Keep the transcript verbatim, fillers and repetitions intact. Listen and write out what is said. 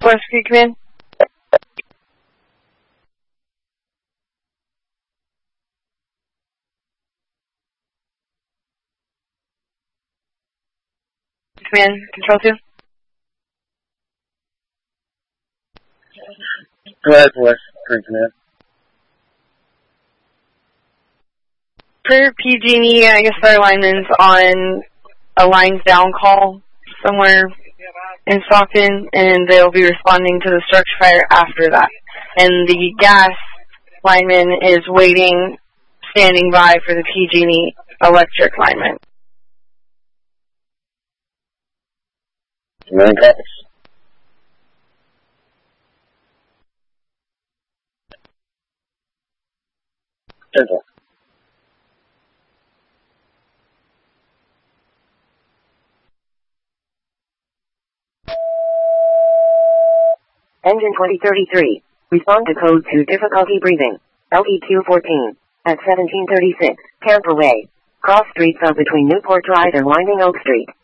West Creek Command. Command, Control two. Go ahead, West Creek Command. For P G and E, I guess our lineman's on a lines down call somewhere in Stockton, and they'll be responding to the structure fire after that. And the gas lineman is waiting, standing by for the P G and E electric lineman. Command copies. Central. Engine twenty thirty-three. Respond to code two difficulty breathing. L E Q fourteen. At seventeen thirty-six, Camper Way. Cross streets of between Newport Drive and Winding Oak Street.